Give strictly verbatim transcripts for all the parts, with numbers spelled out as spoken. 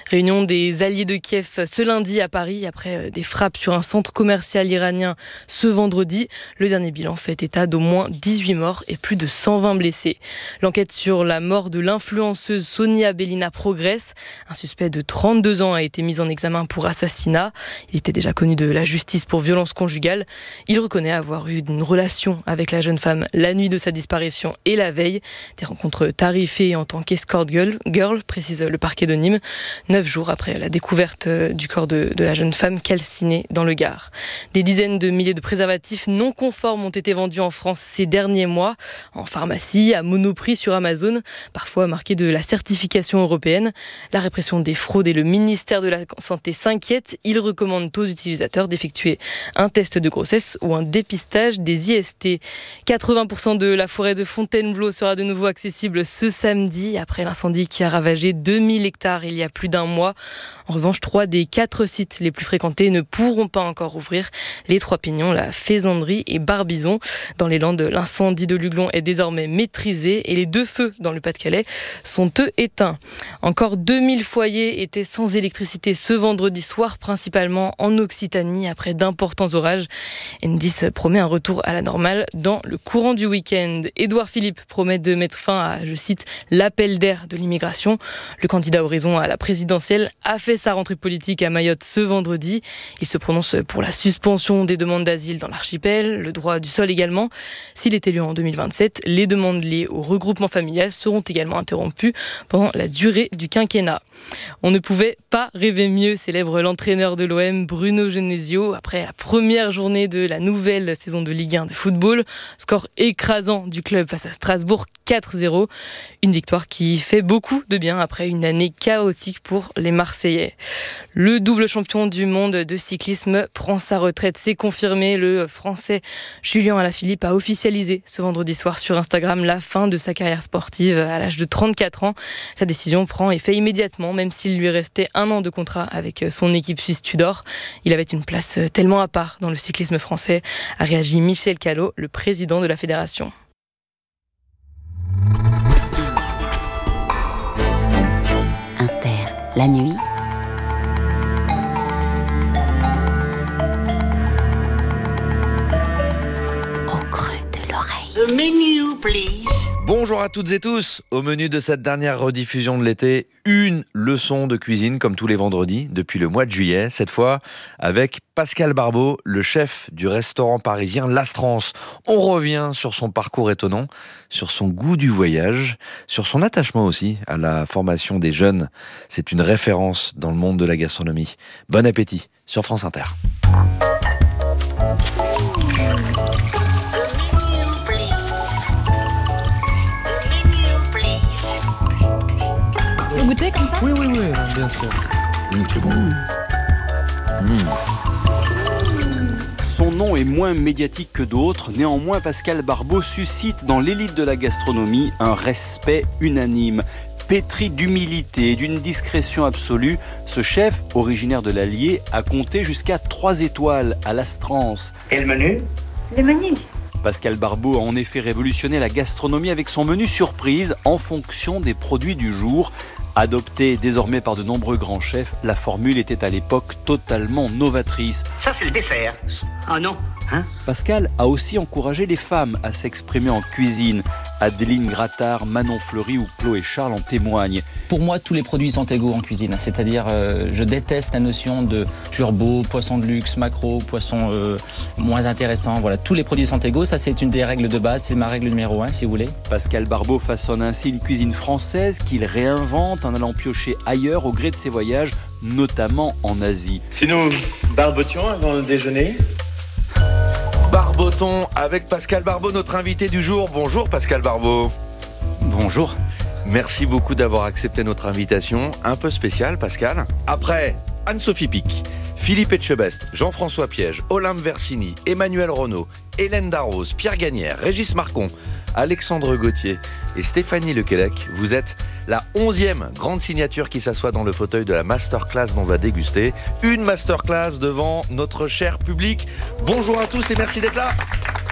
Réunion des alliés de Kiev ce lundi à Paris après des frappes sur un centre commercial iranien ce vendredi. Le dernier bilan fait état d'au moins dix-huit morts et plus de cent vingt blessés. L'enquête sur la mort de l'influenceuse Sonia Belina progresse. Un suspect de trente-deux ans a été mis en examen pour assassinat. Il était déjà connu de la justice pour violence conjugale. Il reconnaît avoir eu une relation avec la jeune femme la nuit de sa disparition et la veille. Des rencontres tarifées en tant qu'escort girl, girl, précise le parquet de Nîmes, neuf jours après la découverte du corps de, de la jeune femme calcinée dans le Gard. Des dizaines de milliers de préservatifs non conformes ont été vendus en France ces derniers mois, en pharmacie, à Monoprix, sur Amazon, parfois marqués de la certification européenne. La répression des fraudes et le ministère de la Santé s'inquiètent. Ils recommandent aux utilisateurs d'effectuer un test de grossesse ou un dépistage des I S T. quatre-vingts pour cent de la forêt de Fontainebleau sera de nouveau accessible ce samedi, après l'incendie qui a ravagé deux mille hectares il y a plus d'un mois. En revanche, trois des quatre sites les plus fréquentés ne pourront pas encore ouvrir. Les Trois Pignons, la Faisanderie et Barbizon. Dans les Landes, l'incendie de Luglon est désormais maîtrisé et les deux feux dans le Pas-de-Calais sont eux éteints. Encore deux mille foyers étaient sans électricité ce vendredi soir, principalement en Occitanie, après d'importants orages. Enedis promet un retour à la normale dans le courant du week-end. Édouard Philippe promet de mettre fin à, je cite, l'appel d'air de l'immigration. Le candidat Horizon à la présidentielle a fait sa rentrée politique à Mayotte ce vendredi. Il se prononce pour la suspension des demandes d'asile dans l'archipel, le droit du sol également. S'il est élu en deux mille vingt-sept, les demandes liées au regroupement familial seront également interrompues pendant la durée du quinquennat. On ne pouvait pas rêver mieux, célèbre l'entraîneur de l'O M Bruno Genesio après la première journée de la nouvelle saison de Ligue un de football. Score écrasant du club face à Strasbourg, quatre zéro. Une victoire qui fait beaucoup de bien après une année chaotique pour les Marseillais. Le double champion du monde de cyclisme prend sa retraite, c'est confirmé. Le Français Julien Alaphilippe a officialisé ce vendredi soir sur Instagram la fin de sa carrière sportive à l'âge de trente-quatre ans. Sa décision prend effet immédiatement, même s'il lui restait un an de contrat avec son équipe suisse Tudor. Il avait une place tellement à part dans le cyclisme français, a réagi Michel Callot, le président de la fédération. Inter, la nuit. Au creux de l'oreille. The menu, please. Bonjour à toutes et tous. Au menu de cette dernière rediffusion de l'été, une leçon de cuisine comme tous les vendredis depuis le mois de juillet. Cette fois avec Pascal Barbeau, le chef du restaurant parisien l'Astrance. On revient sur son parcours étonnant, sur son goût du voyage, sur son attachement aussi à la formation des jeunes. C'est une référence dans le monde de la gastronomie. Bon appétit sur France Inter. Vous goûtez comme ça ? Oui, oui, oui, bien sûr. Mmh, c'est bon. Mmh. Son nom est moins médiatique que d'autres, néanmoins Pascal Barbeau suscite dans l'élite de la gastronomie un respect unanime. Pétri d'humilité et d'une discrétion absolue, ce chef, originaire de l'Allier, a compté jusqu'à trois étoiles à l'Astrance. Et le menu ? Le menu. Pascal Barbeau a en effet révolutionné la gastronomie avec son menu surprise en fonction des produits du jour. Adoptée désormais par de nombreux grands chefs, la formule était à l'époque totalement novatrice. Ça, c'est le dessert. Ah non, hein ? Pascal a aussi encouragé les femmes à s'exprimer en cuisine. Adeline Grattard, Manon Fleury ou Chloé Charles en témoignent. Pour moi, tous les produits sont égaux en cuisine. C'est-à-dire, euh, je déteste la notion de turbo, poisson de luxe, macro, poisson euh, moins intéressant. Voilà, tous les produits sont égaux. Ça, c'est une des règles de base. C'est ma règle numéro un, si vous voulez. Pascal Barbeau façonne ainsi une cuisine française qu'il réinvente en allant piocher ailleurs au gré de ses voyages, notamment en Asie. Si nous barbotions avant le déjeuner ? Barbotons avec Pascal Barbeau, notre invité du jour. Bonjour Pascal Barbeau. Bonjour. Merci beaucoup d'avoir accepté notre invitation. Un peu spéciale, Pascal. Après Anne-Sophie Pic, Philippe Etchebest, Jean-François Piège, Olympe Versini, Emmanuel Renaud, Hélène Darroze, Pierre Gagnère, Régis Marcon, Alexandre Gauthier et Stéphanie Lequelec, vous êtes la onzième grande signature qui s'assoit dans le fauteuil de la masterclass dont on va déguster. Une masterclass devant notre cher public. Bonjour à tous et merci d'être là.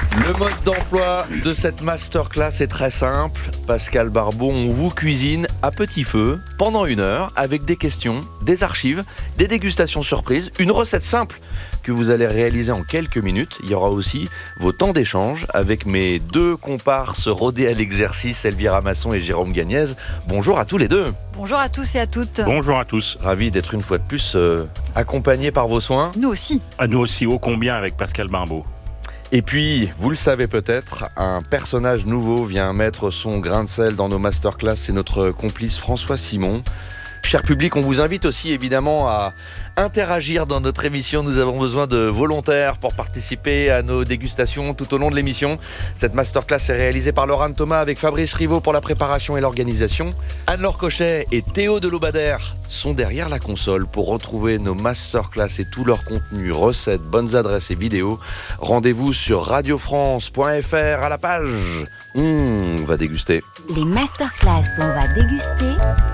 Le mode d'emploi de cette masterclass est très simple. Pascal Barbeau, on vous cuisine à petit feu pendant une heure avec des questions, des archives, des dégustations surprises, une recette simple que vous allez réaliser en quelques minutes. Il y aura aussi vos temps d'échange avec mes deux comparses rodés à l'exercice, Elvira Masson et Jérôme Gagnez. Bonjour à tous les deux. Bonjour à tous et à toutes. Bonjour à tous. Ravi d'être une fois de plus euh, accompagné par vos soins. Nous aussi. À nous aussi, ô combien avec Pascal Barbeau. Et puis, vous le savez peut-être, un personnage nouveau vient mettre son grain de sel dans nos masterclass, c'est notre complice François Simon. Cher public, on vous invite aussi évidemment à interagir dans notre émission. Nous avons besoin de volontaires pour participer à nos dégustations tout au long de l'émission. Cette masterclass est réalisée par Laurent Thomas avec Fabrice Rivaud pour la préparation et l'organisation. Anne-Laure Cochet et Théo Delobadère sont derrière la console pour retrouver nos masterclass et tout leur contenu, recettes, bonnes adresses et vidéos. Rendez-vous sur radio france point f r à la page. Mmh, on va déguster. Les masterclass qu'on va déguster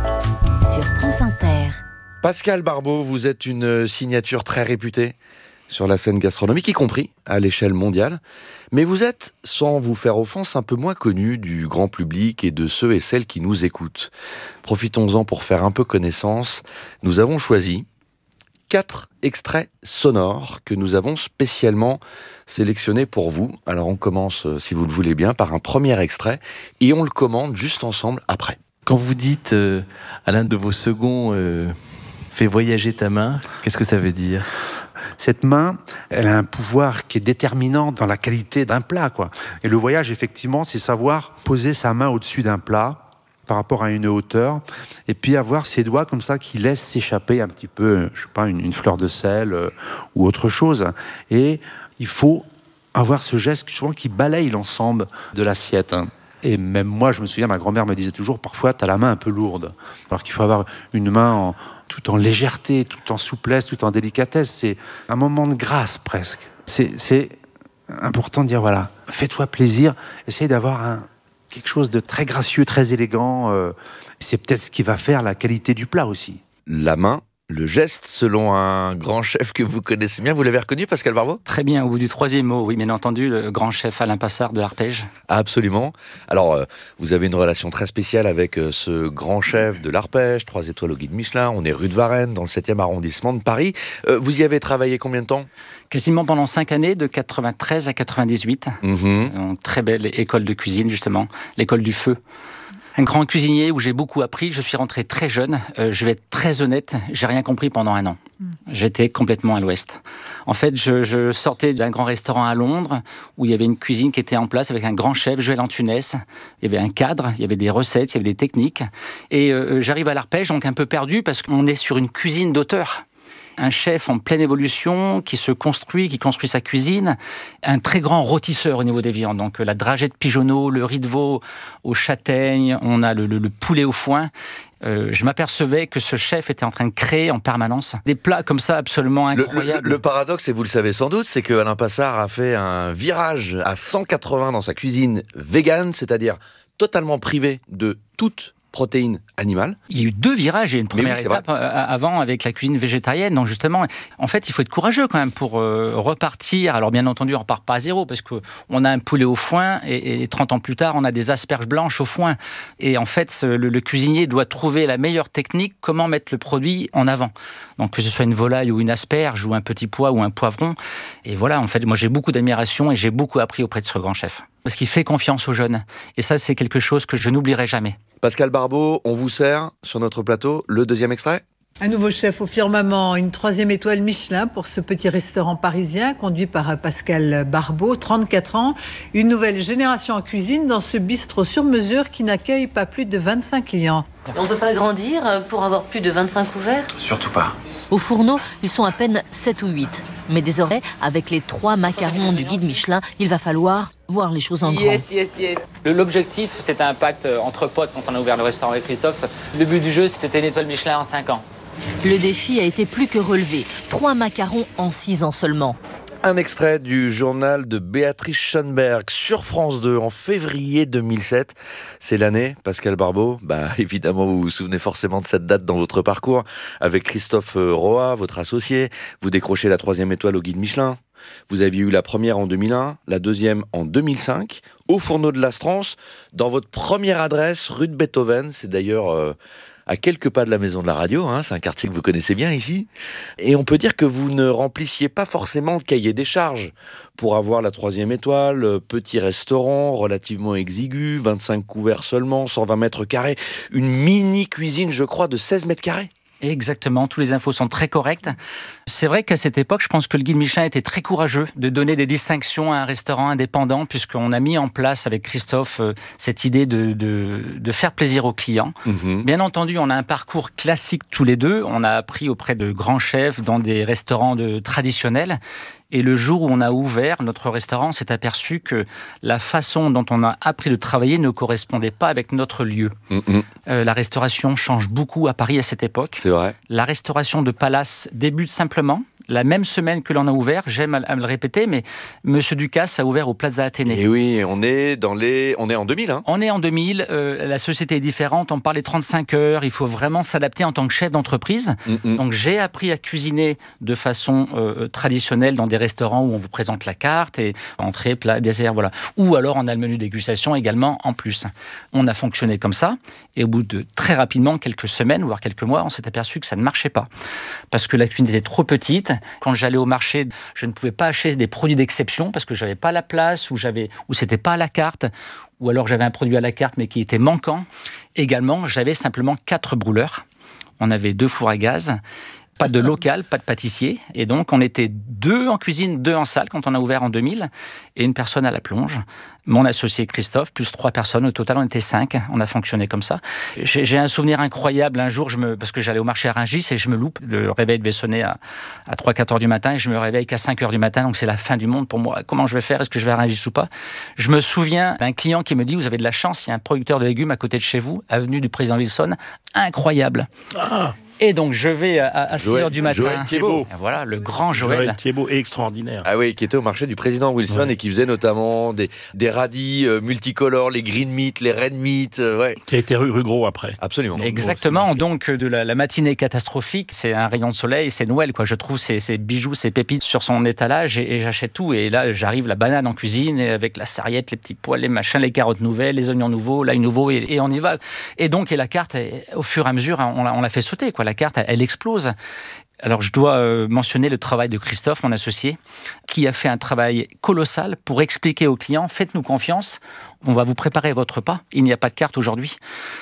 sur France Inter. Pascal Barbeau, vous êtes une signature très réputée sur la scène gastronomique, y compris à l'échelle mondiale. Mais vous êtes, sans vous faire offense, un peu moins connu du grand public et de ceux et celles qui nous écoutent. Profitons-en pour faire un peu connaissance. Nous avons choisi quatre extraits sonores que nous avons spécialement sélectionnés pour vous. Alors on commence, si vous le voulez bien, par un premier extrait et on le commande juste ensemble après. Quand vous dites euh, à l'un de vos seconds euh, « fais voyager ta main », qu'est-ce que ça veut dire ? Cette main, elle a un pouvoir qui est déterminant dans la qualité d'un plat, quoi. Et le voyage, effectivement, c'est savoir poser sa main au-dessus d'un plat par rapport à une hauteur, et puis avoir ses doigts comme ça qui laissent s'échapper un petit peu, je sais pas, une, une fleur de sel euh, ou autre chose. Et il faut avoir ce geste souvent qui balaye l'ensemble de l'assiette. Et même moi, je me souviens, ma grand-mère me disait toujours, parfois, tu as la main un peu lourde. Alors qu'il faut avoir une main en, tout en légèreté, tout en souplesse, tout en délicatesse. C'est un moment de grâce, presque. C'est, c'est important de dire, voilà, fais-toi plaisir, essaye d'avoir un, quelque chose de très gracieux, très élégant. Euh, c'est peut-être ce qui va faire la qualité du plat aussi. La main, le geste, selon un grand chef que vous connaissez bien. Vous l'avez reconnu, Pascal Barbeau ? Très bien, au bout du troisième mot, oui, bien entendu, le grand chef Alain Passard de l'Arpège. Absolument. Alors, euh, vous avez une relation très spéciale avec euh, ce grand chef de l'Arpège, trois étoiles au guide Michelin. On est rue de Varennes, dans le septième arrondissement de Paris. Euh, vous y avez travaillé combien de temps ? Quasiment pendant cinq années, de quatre-vingt-treize à quatre-vingt-dix-huit. Mmh. Une très belle école de cuisine, justement, l'école du feu. Un grand cuisinier où j'ai beaucoup appris. Je suis rentré très jeune. Euh, je vais être très honnête, j'ai rien compris pendant un an. Mm. J'étais complètement à l'ouest. En fait, je, je sortais d'un grand restaurant à Londres où il y avait une cuisine qui était en place avec un grand chef, Joël Antunes. Il y avait un cadre, il y avait des recettes, il y avait des techniques. Et euh, j'arrive à l'Arpège, donc un peu perdu parce qu'on est sur une cuisine d'auteur. Un chef en pleine évolution, qui se construit, qui construit sa cuisine. Un très grand rôtisseur au niveau des viandes. Donc la dragée de pigeonneau, le riz de veau aux châtaignes, on a le, le, le poulet au foin. Euh, je m'apercevais que ce chef était en train de créer en permanence des plats comme ça absolument incroyables. Le, le, le paradoxe, et vous le savez sans doute, c'est que Alain Passard a fait un virage à cent quatre-vingts dans sa cuisine végane, c'est-à-dire totalement privé de toute protéines animales. Il y a eu deux virages et une première oui, étape vrai. avant avec la cuisine végétarienne. Donc justement, en fait, il faut être courageux quand même pour euh, repartir. Alors bien entendu, on ne repart pas à zéro parce qu'on a un poulet au foin et, et trente ans plus tard, on a des asperges blanches au foin. Et en fait, le, le cuisinier doit trouver la meilleure technique, comment mettre le produit en avant. Donc que ce soit une volaille ou une asperge ou un petit pois ou un poivron. Et voilà, en fait, moi j'ai beaucoup d'admiration et j'ai beaucoup appris auprès de ce grand chef. Parce qu'il fait confiance aux jeunes. Et ça, c'est quelque chose que je n'oublierai jamais. Pascal Barbeau, on vous sert sur notre plateau le deuxième extrait ? Un nouveau chef au firmament, une troisième étoile Michelin pour ce petit restaurant parisien conduit par Pascal Barbeau, trente-quatre ans. Une nouvelle génération en cuisine dans ce bistrot sur mesure qui n'accueille pas plus de vingt-cinq clients. On ne peut pas grandir pour avoir plus de vingt-cinq couverts ? Surtout pas. Au fourneau, ils sont à peine sept ou huit. Mais désormais, avec les trois macarons du guide Michelin, il va falloir voir les choses en grand. Yes, yes, yes. L'objectif, c'était un pacte entre potes quand on a ouvert le restaurant avec Christophe. Le but du jeu, c'était une étoile Michelin en cinq ans. Le défi a été plus que relevé. Trois macarons en six ans seulement. Un extrait du journal de Béatrice Schoenberg sur France deux en février deux mille sept. C'est l'année, Pascal Barbeau. Bah, évidemment, vous vous souvenez forcément de cette date dans votre parcours. Avec Christophe Roa, votre associé, vous décrochez la troisième étoile au guide Michelin. Vous aviez eu la première en deux mille un, la deuxième en deux mille cinq, au Fourneau de l'Astrance, dans votre première adresse, rue de Beethoven. C'est d'ailleurs euh, à quelques pas de la maison de la radio, hein, c'est un quartier que vous connaissez bien ici. Et on peut dire que vous ne remplissiez pas forcément le cahier des charges pour avoir la troisième étoile, petit restaurant relativement exigu, vingt-cinq couverts seulement, cent vingt mètres carrés, une mini cuisine, je crois, de seize mètres carrés. Exactement, tous les infos sont très correctes. C'est vrai qu'à cette époque, je pense que le guide Michelin était très courageux de donner des distinctions à un restaurant indépendant, puisqu'on a mis en place avec Christophe euh, cette idée de, de, de faire plaisir aux clients. Mmh. Bien entendu, on a un parcours classique tous les deux. On a appris auprès de grands chefs dans des restaurants de, traditionnels. Et le jour où on a ouvert notre restaurant, on s'est aperçu que la façon dont on a appris de travailler ne correspondait pas avec notre lieu. Mmh. Euh, la restauration change beaucoup à Paris à cette époque. C'est vrai. La restauration de Palace débute simplement. La même semaine que l'on a ouvert, j'aime à me le répéter, mais Monsieur Ducasse a ouvert au Plaza Athénée. Et oui, on est dans les, on est en deux mille. Hein. On est en deux mille. Euh, la société est différente. On parle des trente-cinq heures. Il faut vraiment s'adapter en tant que chef d'entreprise. Mm-hmm. Donc j'ai appris à cuisiner de façon euh, traditionnelle dans des restaurants où on vous présente la carte et entrée, plat, dessert, voilà. Ou alors on a le menu dégustation également en plus. On a fonctionné comme ça. Et au bout de très rapidement, quelques semaines, voire quelques mois, on s'est aperçu que ça ne marchait pas parce que la cuisine était trop petite. Quand j'allais au marché, je ne pouvais pas acheter des produits d'exception parce que j'avais pas la place ou j'avais ou c'était pas à la carte ou alors j'avais un produit à la carte mais qui était manquant. Également, j'avais simplement quatre brûleurs. On avait deux fours à gaz, pas de local, pas de pâtissier et donc on était deux en cuisine, deux en salle quand on a ouvert en deux mille et une personne à la plonge. Mon associé Christophe, plus trois personnes. Au total, on était cinq. On a fonctionné comme ça. J'ai, j'ai un souvenir incroyable. Un jour, je me, parce que j'allais au marché à Rungis et je me loupe. Le réveil devait sonner à, à trois quatre heures du matin et je me réveille qu'à cinq heures du matin. Donc, c'est la fin du monde pour moi. Comment je vais faire? Est-ce que je vais à Rungis ou pas? Je me souviens d'un client qui me dit, vous avez de la chance, il y a un producteur de légumes à côté de chez vous, avenue du Président Wilson. Incroyable. Ah. Et donc, je vais à, à six heures du matin. Joël Thiebaud. Voilà, le grand Joël. Joël Thiebaud, extraordinaire. Ah oui, qui était au marché du Président Wilson ouais. et qui faisait notamment des, des radis euh, multicolores, les green meat, les red meat. Euh, ouais. Qui a été rue, rue Gros après. Absolument. Exactement. Donc, de la, la matinée catastrophique, c'est un rayon de soleil, c'est Noël, quoi. Je trouve ces, ces bijoux, ces pépites sur son étalage et, et j'achète tout. Et là, j'arrive la banane en cuisine et avec la sarriette, les petits pois, les machins, les carottes nouvelles, les oignons nouveaux, l'ail nouveau et, et on y va. Et donc, et la carte, au fur et à mesure, on l'a, on l'a fait sauter, quoi. La carte, elle explose. Alors, je dois euh, mentionner le travail de Christophe, mon associé, qui a fait un travail colossal pour expliquer aux clients, faites-nous confiance, on va vous préparer votre repas, il n'y a pas de carte aujourd'hui.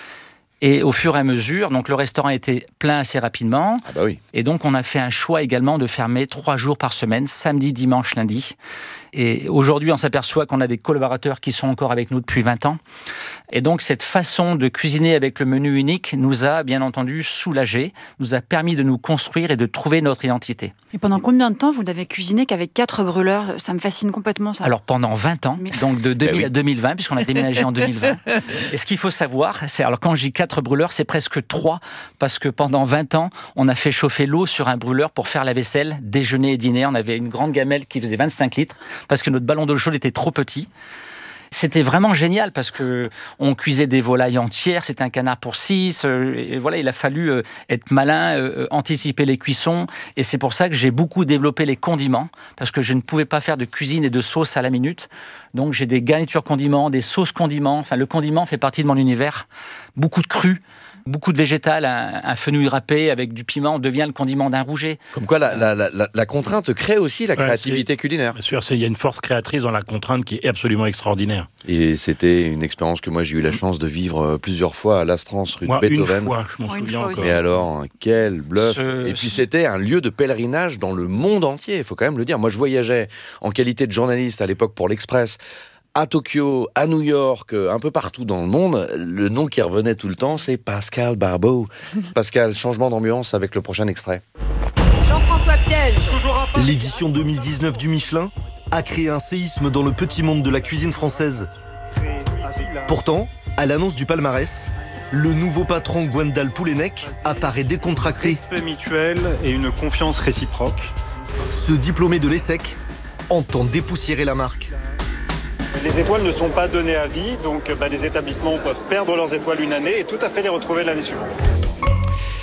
Et au fur et à mesure, donc le restaurant était plein assez rapidement. Ah bah oui. Et donc, on a fait un choix également de fermer trois jours par semaine, samedi, dimanche, lundi. Et aujourd'hui, on s'aperçoit qu'on a des collaborateurs qui sont encore avec nous depuis vingt ans. Et donc, cette façon de cuisiner avec le menu unique nous a, bien entendu, soulagés, nous a permis de nous construire et de trouver notre identité. Et pendant combien de temps vous n'avez cuisiné qu'avec quatre brûleurs? Ça me fascine complètement, ça. Alors, pendant vingt ans, Mais... donc de deux mille oui. à deux mille vingt, puisqu'on a déménagé en deux mille vingt. Et ce qu'il faut savoir, c'est, alors quand je dis quatre brûleurs, c'est presque trois, parce que pendant vingt ans, on a fait chauffer l'eau sur un brûleur pour faire la vaisselle, déjeuner et dîner. On avait une grande gamelle qui faisait vingt-cinq litres, parce que notre ballon d'eau chaude était trop petit. C'était vraiment génial parce que on cuisait des volailles entières, c'était un canard pour six. Euh, et voilà, il a fallu euh, être malin, euh, anticiper les cuissons. Et c'est pour ça que j'ai beaucoup développé les condiments parce que je ne pouvais pas faire de cuisine et de sauce à la minute. Donc j'ai des garnitures condiments, des sauces condiments. Enfin, le condiment fait partie de mon univers. Beaucoup de cru. Beaucoup de végétal, un, un fenouil râpé avec du piment devient le condiment d'un rouget. Comme quoi la, la, la, la contrainte crée aussi la créativité ouais, culinaire. Bien sûr, il y a une force créatrice dans la contrainte qui est absolument extraordinaire. Et c'était une expérience que moi j'ai eu la chance de vivre plusieurs fois à l'Astrance, rue moi, de Beethoven. Une fois, je m'en souviens encore. Mais alors, quel bluff. Ce... Et puis c'était un lieu de pèlerinage dans le monde entier, il faut quand même le dire. Moi je voyageais en qualité de journaliste à l'époque pour l'Express, à Tokyo, à New York, un peu partout dans le monde. Le nom qui revenait tout le temps, c'est Pascal Barbeau. Pascal, changement d'ambiance avec le prochain extrait. Jean-François Piège. L'édition deux mille dix-neuf du Michelin a créé un séisme dans le petit monde de la cuisine française. Pourtant, à l'annonce du palmarès, le nouveau patron Gwendal Poulenec apparaît décontracté. Respect mutuel et une confiance réciproque. Ce diplômé de l'ESSEC entend dépoussiérer la marque. Les étoiles ne sont pas données à vie, donc bah, les établissements peuvent perdre leurs étoiles une année et tout à fait les retrouver l'année suivante.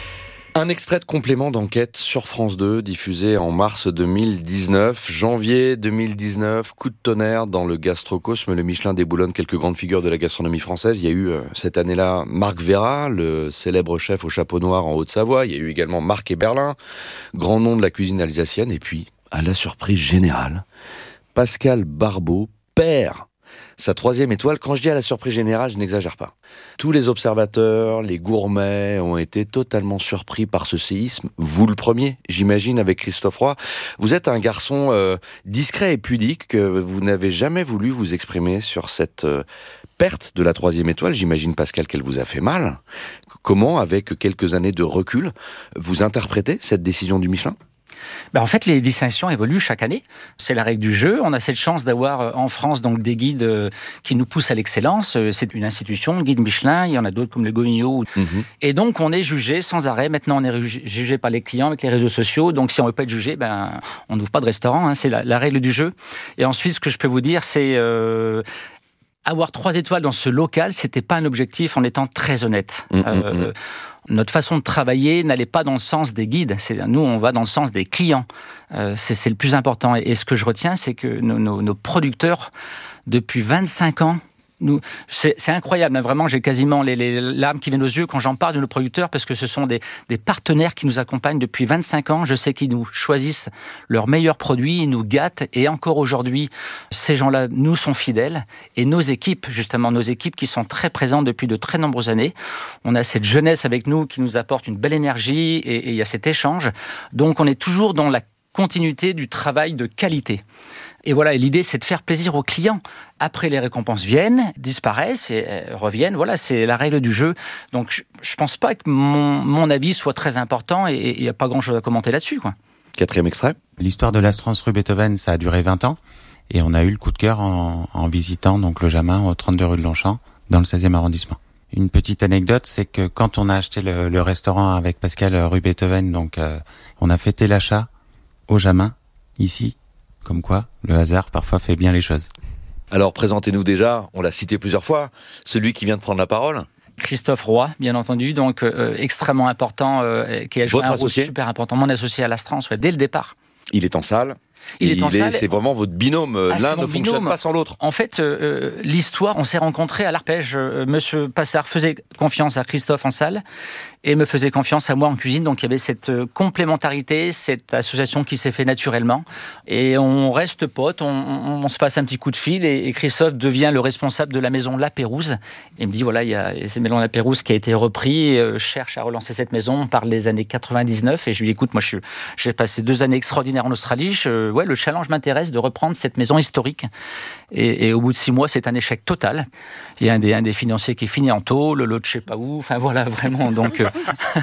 Un extrait de complément d'enquête sur France deux, diffusé en mars deux mille dix-neuf. Janvier deux mille dix-neuf, coup de tonnerre dans le gastrocosme. Le Michelin déboulonne quelques grandes figures de la gastronomie française. Il y a eu euh, cette année-là Marc Vera, le célèbre chef au chapeau noir en Haute-Savoie. Il y a eu également Marc Eberlin, grand nom de la cuisine alsacienne. Et puis, à la surprise générale, Pascal Barbeau perd sa troisième étoile. Quand je dis à la surprise générale, je n'exagère pas. Tous les observateurs, les gourmets ont été totalement surpris par ce séisme. Vous le premier, j'imagine, avec Christophe Roy. Vous êtes un garçon euh, discret et pudique, que vous n'avez jamais voulu vous exprimer sur cette euh, perte de la troisième étoile. J'imagine, Pascal, qu'elle vous a fait mal. Comment, avec quelques années de recul, vous interprétez cette décision du Michelin ? Ben en fait, les distinctions évoluent chaque année. C'est la règle du jeu. On a cette chance d'avoir en France donc des guides qui nous poussent à l'excellence. C'est une institution, le guide Michelin. Il y en a d'autres comme le Gognot. Mmh. Et donc, on est jugé sans arrêt. Maintenant, on est jugé par les clients avec les réseaux sociaux. Donc, si on ne veut pas être jugé, ben, on n'ouvre pas de restaurant. Hein. C'est la, la règle du jeu. Et ensuite, ce que je peux vous dire, c'est... Euh, avoir trois étoiles dans ce local, c'était pas un objectif, en étant très honnête. Mmh, euh, mmh. Notre façon de travailler n'allait pas dans le sens des guides. C'est, nous, on va dans le sens des clients. Euh, c'est, c'est le plus important. Et, et ce que je retiens, c'est que nos, nos, nos producteurs, depuis vingt-cinq ans, nous, c'est, c'est incroyable, hein, vraiment, j'ai quasiment les, les larmes qui viennent aux yeux quand j'en parle de nos producteurs, parce que ce sont des, des partenaires qui nous accompagnent depuis vingt-cinq ans. Je sais qu'ils nous choisissent leurs meilleurs produits, ils nous gâtent, et encore aujourd'hui, ces gens-là nous sont fidèles. Et nos équipes, justement, nos équipes qui sont très présentes depuis de très nombreuses années, on a cette jeunesse avec nous qui nous apporte une belle énergie, et il y a cet échange. Donc on est toujours dans la continuité du travail de qualité. Et voilà, et l'idée, c'est de faire plaisir aux clients. Après, les récompenses viennent, disparaissent et euh, reviennent. Voilà, c'est la règle du jeu. Donc, je ne pense pas que mon, mon avis soit très important et il n'y a pas grand-chose à commenter là-dessus, quoi. Quatrième extrait. L'histoire de l'Astrance rue Beethoven, ça a duré vingt ans. Et on a eu le coup de cœur en, en visitant donc le Jamin au trente-deux rue de Longchamp, dans le seizième arrondissement. Une petite anecdote, c'est que quand on a acheté le, le restaurant avec Pascal rue Beethoven, donc euh, on a fêté l'achat au Jamin, ici. Comme quoi, le hasard parfois fait bien les choses. Alors, présentez-nous déjà, on l'a cité plusieurs fois, celui qui vient de prendre la parole. Christophe Roy, bien entendu, donc euh, extrêmement important, euh, qui a joué Votre un rôle associé super important. Mon associé à l'Astrance, ouais, dès le départ. Il est en salle. Il est en il salle. Est, c'est vraiment votre binôme. Ah, L'un ne binôme. fonctionne pas sans l'autre. En fait, euh, l'histoire, on s'est rencontrés à l'Arpège. Euh, Monsieur Passard faisait confiance à Christophe en salle et me faisait confiance à moi en cuisine. Donc il y avait cette euh, complémentarité, cette association qui s'est fait naturellement. Et on reste potes, on, on, on se passe un petit coup de fil et, et Christophe devient le responsable de la maison La Pérouse. Et il me dit, voilà, il y a cette maison La Pérouse qui a été reprise, et, euh, cherche à relancer cette maison par les années quatre-vingt-dix-neuf. Et je lui dis, écoute, moi je, j'ai passé deux années extraordinaires en Australie. Je, ouais, le challenge m'intéresse de reprendre cette maison historique. Et, et au bout de six mois, c'est un échec total. Il y a un des, un des financiers qui est fini en tôle, l'autre je sais pas où. Enfin voilà, vraiment. Donc, euh,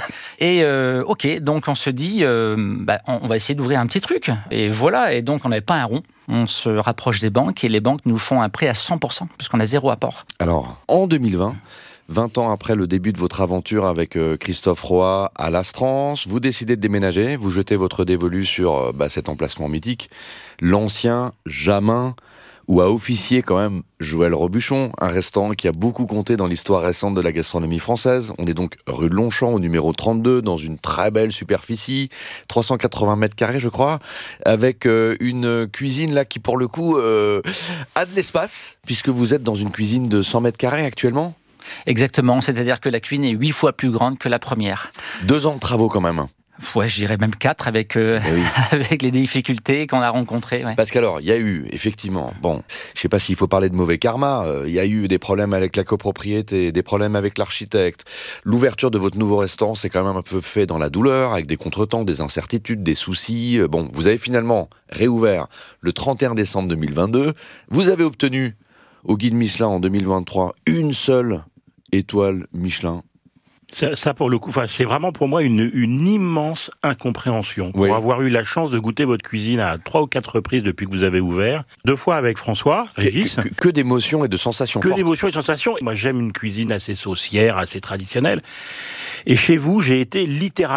et euh, ok, donc on se dit, euh, bah, on, on va essayer d'ouvrir un petit truc. Et voilà, et donc on n'avait pas un rond. On se rapproche des banques et les banques nous font un prêt à cent pour cent, puisqu'on a zéro apport. Alors, en deux mille vingt, vingt ans après le début de votre aventure avec Christophe Roy à l'Astrance, vous décidez de déménager, vous jetez votre dévolu sur bah, cet emplacement mythique, l'ancien Jamin, où a officié quand même Joël Robuchon, un restaurant qui a beaucoup compté dans l'histoire récente de la gastronomie française. On est donc rue de Longchamp, au numéro trente-deux, dans une très belle superficie, trois cent quatre-vingts mètres carrés je crois, avec euh, une cuisine là qui pour le coup euh, a de l'espace, puisque vous êtes dans une cuisine de cent mètres carrés actuellement. Exactement, c'est-à-dire que la cuisine est huit fois plus grande que la première. Deux ans de travaux quand même. Ouais, je dirais même quatre avec, euh, oui. avec les difficultés qu'on a rencontrées. Ouais. Parce qu'alors, il y a eu, effectivement, bon, je ne sais pas s'il faut parler de mauvais karma, il euh, y a eu des problèmes avec la copropriété, des problèmes avec l'architecte. L'ouverture de votre nouveau restaurant, c'est quand même un peu fait dans la douleur, avec des contretemps, des incertitudes, des soucis. Bon, vous avez finalement réouvert le trente et un décembre deux mille vingt-deux. Vous avez obtenu au guide Michelin en deux mille vingt-trois une seule étoile Michelin. Ça, ça, pour le coup, c'est vraiment pour moi une, une immense incompréhension. Pour oui. avoir eu la chance de goûter votre cuisine à trois ou quatre reprises depuis que vous avez ouvert, deux fois avec François, Régis. Que, que, que d'émotions et de sensations Que fortes. d'émotions et de sensations. Moi, j'aime une cuisine assez saucière, assez traditionnelle. Et chez vous, j'ai été littéralement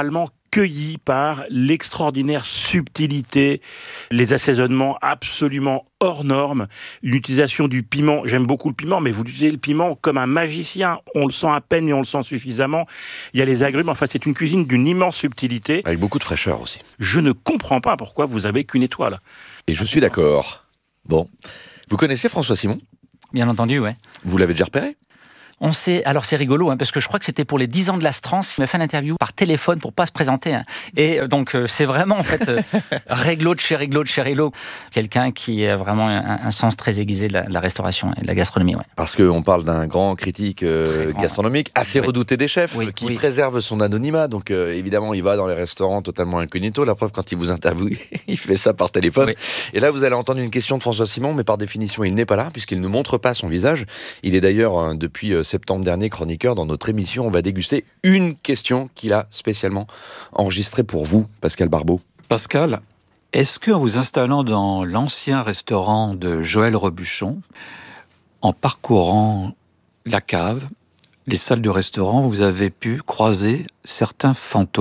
cueilli par l'extraordinaire subtilité, les assaisonnements absolument hors normes, une utilisation du piment. J'aime beaucoup le piment, mais vous utilisez le piment comme un magicien. On le sent à peine, mais on le sent suffisamment. Il y a les agrumes. Enfin, c'est une cuisine d'une immense subtilité. Avec beaucoup de fraîcheur aussi. Je ne comprends pas pourquoi vous avez qu'une étoile. Et je suis d'accord. Bon. Vous connaissez François Simon ? Bien entendu, ouais. Vous l'avez déjà repéré ? On sait, alors c'est rigolo, hein, parce que je crois que c'était pour les dix ans de l'Astrance, il m'a fait l'interview par téléphone pour pas se présenter. Hein. Et euh, donc euh, c'est vraiment en fait euh, réglo de chez réglo de chez réglo, quelqu'un qui a vraiment un, un sens très aiguisé de la, de la restauration et de la gastronomie. Ouais. Parce qu'on parle d'un grand critique euh, grand. gastronomique, assez oui. redouté des chefs, oui, qui oui. préserve son anonymat. Donc euh, évidemment, il va dans les restaurants totalement incognito. La preuve, quand il vous interviewe, il fait ça par téléphone. Oui. Et là, vous allez entendre une question de François Simon, mais par définition, il n'est pas là, puisqu'il ne montre pas son visage. Il est d'ailleurs, hein, depuis euh, septembre dernier, chroniqueur dans notre émission. On va déguster une question qu'il a spécialement enregistrée pour vous, Pascal Barbeau. Pascal, est-ce qu'en vous installant dans l'ancien restaurant de Joël Robuchon, en parcourant la cave, les salles du restaurant, vous avez pu croiser certains fantômes ?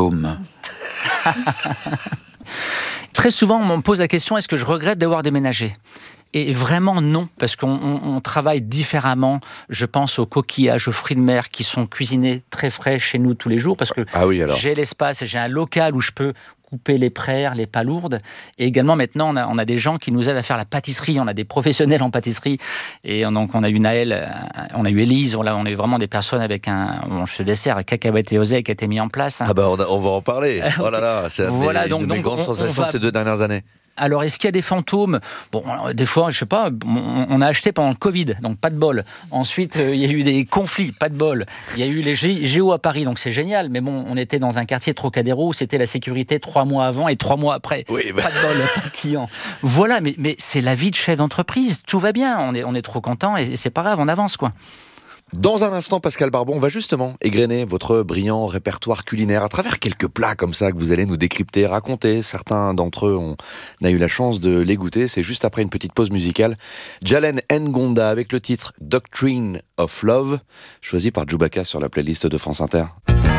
Très souvent, on me pose la question, est-ce que je regrette d'avoir déménagé ? Et vraiment non, parce qu'on on, on travaille différemment. Je pense aux coquillages, aux fruits de mer qui sont cuisinés très frais chez nous tous les jours, parce que ah oui, alors. j'ai l'espace, j'ai un local où je peux couper les praires, les palourdes. Et également, maintenant, on a, on a des gens qui nous aident à faire la pâtisserie. On a des professionnels en pâtisserie. Et donc, on a eu Naël, on a eu Élise. On a, on a eu vraiment des personnes avec un... Bon, ce dessert, avec cacahuètes et oseille qui a été mis en place. Ah bah, on, a, on va en parler. Oh là là, c'est voilà, une donc, de mes donc, grandes on, sensations on va... ces deux dernières années. Alors, est-ce qu'il y a des fantômes ? Bon, alors, des fois, je sais pas, on, on a acheté pendant le Covid, donc pas de bol. Ensuite, euh, il y a eu des conflits, pas de bol. Il y a eu les G- Géo à Paris, donc c'est génial. Mais bon, on était dans un quartier Trocadéro où c'était la sécurité trois mois avant et trois mois après. Oui, bah... Pas de bol, pas de clients. Voilà, mais, mais c'est la vie de chef d'entreprise. Tout va bien, on est, on est trop content et c'est pas grave, on avance, quoi. Dans un instant, Pascal Barbeau, on va justement égrener votre brillant répertoire culinaire à travers quelques plats comme ça que vous allez nous décrypter, raconter. Certains d'entre eux, on a eu la chance de les goûter. C'est juste après une petite pause musicale. Jalen Ngonda avec le titre Doctrine of Love, choisi par Djoubaka sur la playlist de France Inter.